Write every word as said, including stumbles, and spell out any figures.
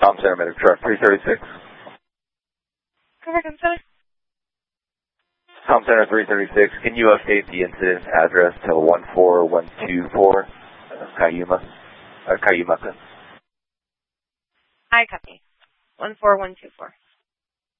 Tom Center, medic truck three thirty-six. Correct, Center. Tom Center three thirty-six, can you update the incident address to one four one two four, uh, Cayuma, uh, Cayumaca? I copy. one four one two four.